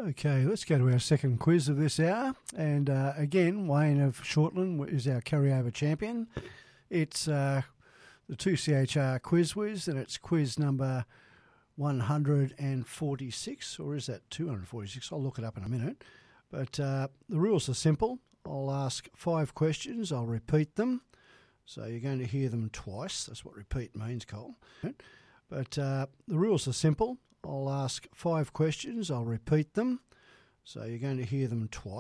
Okay, let's go to our second quiz of this hour. And again, Wayne of Shortland is our carryover champion. It's the 2CHR Quiz Whiz, and it's quiz number 146, or is that 246? I'll look it up in a minute. But the rules are simple. I'll ask 5 questions. I'll repeat them. So you're going to hear them twice. That's what repeat means, Cole. But the rules are simple. I'll ask 5 questions. I'll repeat them. So you're going to hear them twice.